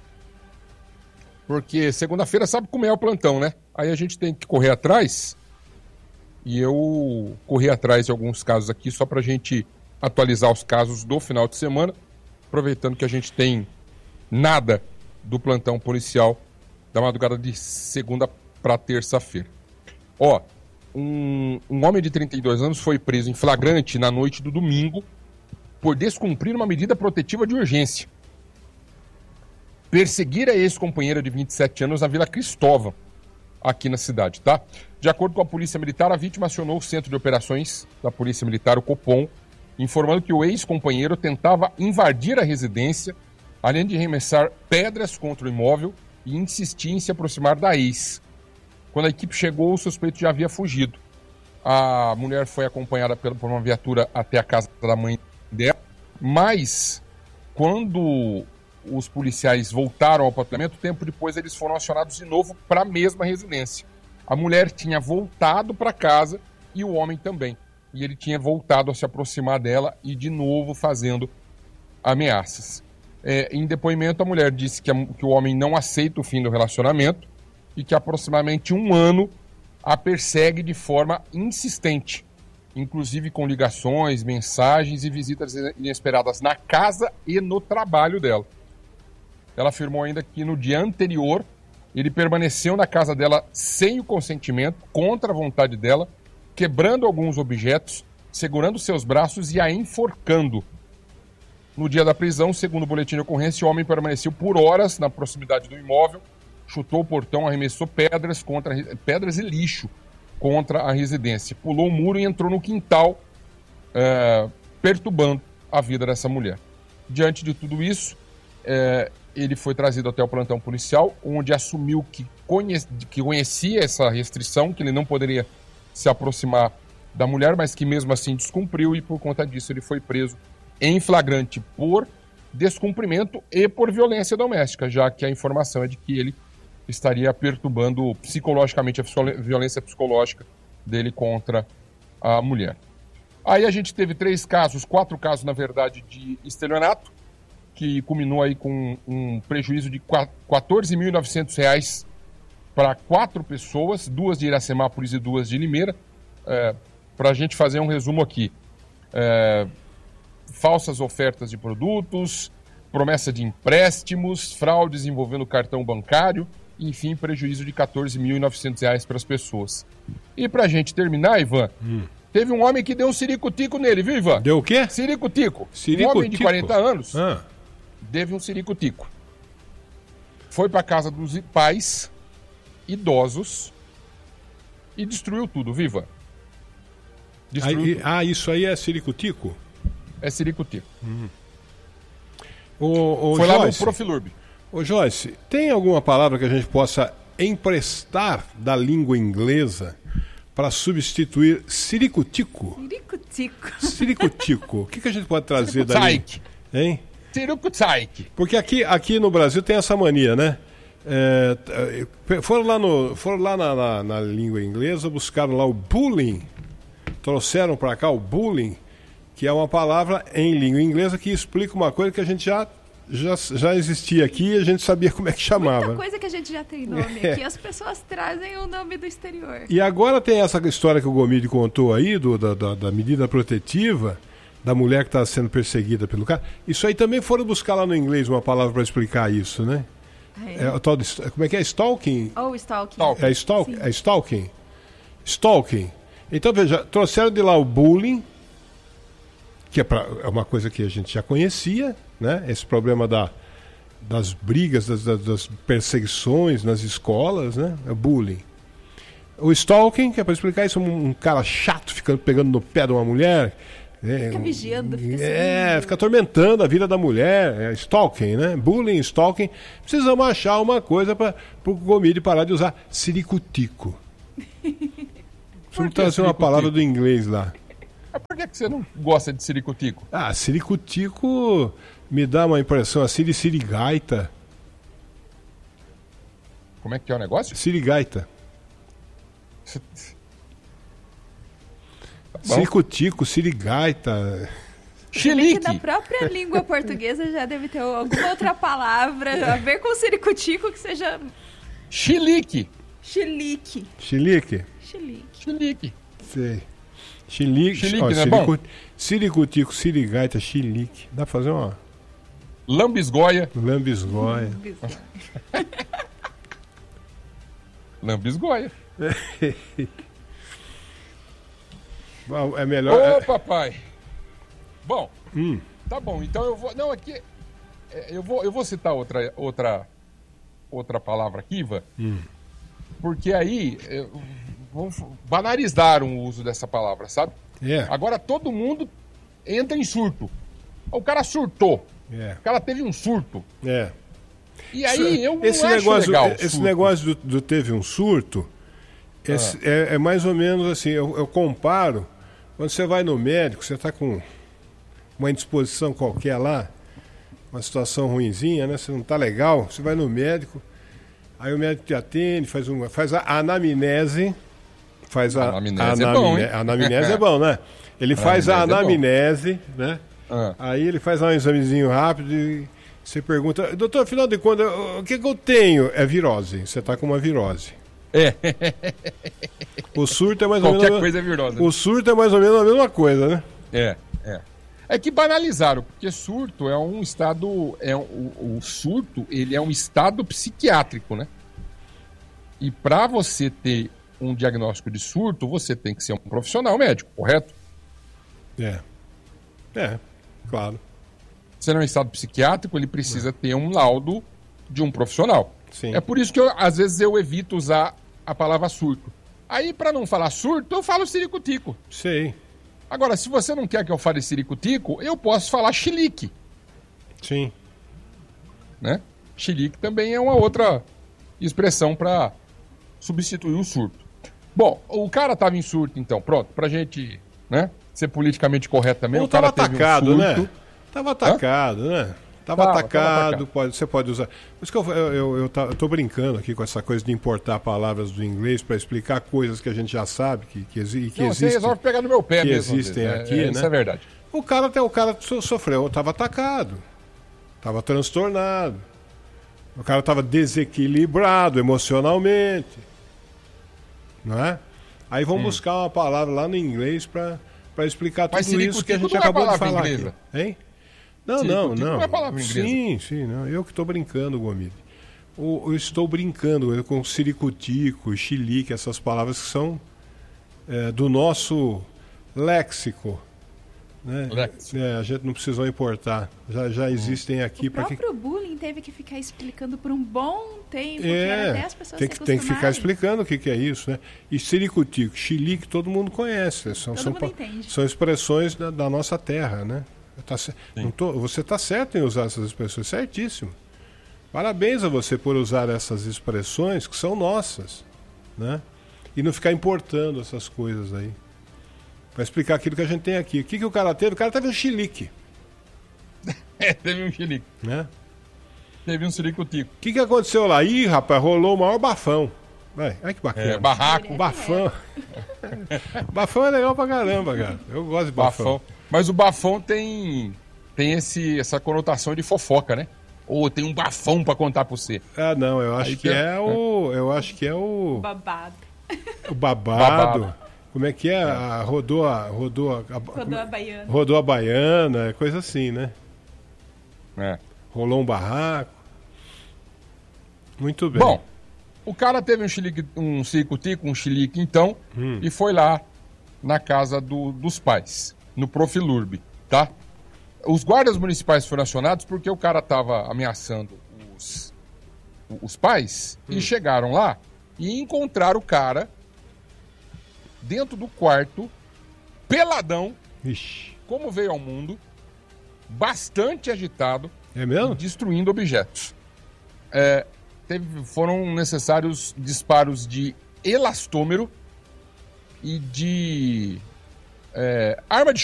Porque segunda-feira sabe como é o plantão, né? Aí a gente tem que correr atrás. E eu corri atrás de alguns casos aqui só pra gente atualizar os casos do final de semana. Aproveitando que a gente tem nada do plantão policial da madrugada de segunda para terça-feira. Um homem de 32 anos foi preso em flagrante na noite do domingo por descumprir uma medida protetiva de urgência. Perseguir a ex-companheira de 27 anos na Vila Cristóvão, aqui na cidade, tá? De acordo com a Polícia Militar, a vítima acionou o Centro de Operações da Polícia Militar, o Copom, informando que o ex-companheiro tentava invadir a residência, além de arremessar pedras contra o imóvel e insistir em se aproximar da ex. Quando a equipe chegou, o suspeito já havia fugido. A mulher foi acompanhada por uma viatura até a casa da mãe dela, mas quando os policiais voltaram ao patrulhamento, tempo depois eles foram acionados de novo para a mesma residência. A mulher tinha voltado para casa e o homem também. E ele tinha voltado a se aproximar dela e de novo fazendo ameaças. Em depoimento, a mulher disse que o homem não aceita o fim do relacionamento e que há aproximadamente 1 ano a persegue de forma insistente, inclusive com ligações, mensagens e visitas inesperadas na casa e no trabalho dela. Ela afirmou ainda que no dia anterior ele permaneceu na casa dela sem o consentimento, contra a vontade dela, quebrando alguns objetos, segurando seus braços e a enforcando. No dia da prisão, segundo o boletim de ocorrência, o homem permaneceu por horas na proximidade do imóvel, chutou o portão, arremessou pedras e lixo contra a residência, pulou o muro e entrou no quintal, perturbando a vida dessa mulher. Diante de tudo isso, ele foi trazido até o plantão policial, onde assumiu que conhecia essa restrição, que ele não poderia se aproximar da mulher, mas que mesmo assim descumpriu, e por conta disso ele foi preso em flagrante por descumprimento e por violência doméstica, já que a informação é de que ele estaria perturbando psicologicamente a violência psicológica dele contra a mulher. Aí a gente teve 4 casos, na verdade, de estelionato, que culminou aí com um prejuízo de R$ 14.900 para 4 pessoas, 2 de Iracemápolis e 2 de Limeira. para a gente fazer um resumo aqui. Falsas ofertas de produtos, promessa de empréstimos, fraudes envolvendo cartão bancário, enfim, prejuízo de R$ 14.900 para as pessoas. E para a gente terminar, Ivan, teve um homem que deu um siricutico nele, viu, Ivan? Deu o quê? Siricutico. Siricutico? Um homem de 40 anos Ah, teve um siricutico. Foi para casa dos pais idosos e destruiu tudo, viva. Destruiu tudo. Isso aí é siricutico? É siricutico. Foi lá no Joyce, Profilurb. Ô Joyce, tem alguma palavra que a gente possa emprestar da língua inglesa para substituir siricutico? Siricutico. Siricutico. O que a gente pode trazer daí? Siricutico. Hein? Siricutico. Porque aqui no Brasil tem essa mania, né? Foram lá na língua inglesa, buscaram lá o bullying, trouxeram para cá o bullying, que é uma palavra em língua inglesa que explica uma coisa que a gente já existia aqui e a gente sabia como é que chamava. Muita coisa que a gente já tem nome aqui, as pessoas trazem o nome do exterior. E agora tem essa história que o Gomide contou aí, da medida protetiva, da mulher que está sendo perseguida pelo cara. Isso aí também foram buscar lá no inglês uma palavra para explicar isso, né? O tal de, como é que é? Stalking? Stalking. É stalking? É stalking? Stalking. Então, veja, trouxeram de lá o bullying, que é uma coisa que a gente já conhecia, né? Esse problema das brigas, das perseguições nas escolas, né? É bullying. O stalking, que é para explicar isso, um cara chato pegando no pé de uma mulher. Fica vigiando, fica atormentando a vida da mulher. Stalking, né? Bullying, stalking. Precisamos achar uma coisa para o Gomide parar de usar siricutico. Precisamos trazer uma palavra do inglês lá. Por que você não gosta de siricutico? Siricutico me dá uma impressão assim de sirigaita. Como é que é o negócio? Sirigaita. Bom. Siricutico, sirigaita. Chilique. Na própria língua portuguesa já deve ter alguma outra palavra a ver com siricutico que seja... Chilique. Chilique. Chilique? Chilique. Sei. Chilique, não é bom? Siricutico, sirigaita, chilique. Dá pra fazer uma... Lambisgoia. Lambisgoia. Lambisgoia. É melhor... Ô, papai. Bom, tá bom. Então eu vou... Não, aqui... Eu vou citar outra palavra aqui, Ivan. Porque aí... Vamos banalizar o uso dessa palavra, sabe? Agora todo mundo entra em surto. O cara surtou. O cara teve um surto. E aí eu não acho legal. Esse negócio do teve um surto é mais ou menos assim, eu comparo, quando você vai no médico, você está com uma indisposição qualquer lá, uma situação ruinzinha, né? Você não está legal, você vai no médico, aí o médico te atende, faz a anamnese. Anamnese é bom, hein? A anamnese é bom, né? Ele faz a anamnese, né? Aí ele faz um examezinho rápido e você pergunta, doutor, afinal de contas, o que eu tenho? É virose, você está com uma virose. O surto é mais ou menos... Qualquer coisa é virose. O surto é mais ou menos a mesma coisa, né? É que banalizaram, porque surto é um estado... O surto, ele é um estado psiquiátrico, né? E para você ter um diagnóstico de surto, você tem que ser um profissional médico, correto? Claro. Se não é um estado psiquiátrico, ele precisa ter um laudo de um profissional. Sim. É por isso que às vezes eu evito usar a palavra surto. Aí, para não falar surto, eu falo siricutico. Sei. Agora, se você não quer que eu fale siricutico, eu posso falar chilique. Sim. Né? Chilique também é uma outra expressão para substituir o surto. Bom, o cara estava em surto, então, pronto, pra gente, né, ser politicamente correto também. Ou o cara tava teve atacado, um surto. né? Tava atacado, né? Tava atacado. Você pode usar. Por isso que eu tô brincando aqui com essa coisa de importar palavras do inglês para explicar coisas que a gente já sabe que existem. Você resolve pegar no meu pé que mesmo. Existem aqui, né? Isso é verdade. O cara sofreu, tava atacado, tava transtornado. O cara tava desequilibrado emocionalmente. Não é? Aí vão buscar uma palavra lá no inglês para explicar Mas tudo isso que a gente não é acabou de palavra falar inglesa. aqui. Hein? Não. Não é palavra inglesa. Sim, não. Eu que estou brincando, Gomide. Eu estou brincando com ciricutico, chilique, essas palavras que são do nosso léxico. Né? A gente não precisou importar. Já existem aqui. O próprio bullying teve que ficar explicando por um bom tempo, que era até as pessoas tem que ficar explicando o que é isso, né? E ciricutico, chilique, todo mundo conhece. Todo mundo entende. São expressões da nossa terra, né? Você está certo em usar essas expressões, certíssimo. Parabéns a você por usar essas expressões que são nossas, né? E não ficar importando essas coisas aí. Para explicar aquilo que a gente tem aqui. O que o cara teve? O cara teve um chilique. Teve um chilique. Né? Teve um ciricutico. O que aconteceu lá? Ih, rapaz, rolou o maior bafão. Olha que bacana. Barraco. Bafão. Bafão é legal pra caramba, cara. Eu gosto de bafão. Mas o bafão tem essa conotação de fofoca, né? Ou tem um bafão pra contar pra você. Ah, não, eu acho que é o babado. O babado. Como é que é? Rodou a baiana. Rodou a baiana, coisa assim, né? Rolou um barraco. Muito bem. Bom, o cara teve um ciricutico, um chilique, então, e foi lá na casa dos pais, no Profilurb, tá? Os guardas municipais foram acionados porque o cara estava ameaçando os pais e chegaram lá e encontraram o cara dentro do quarto, peladão, como veio ao mundo, bastante agitado, destruindo objetos. Foram necessários disparos de elastômero e de arma de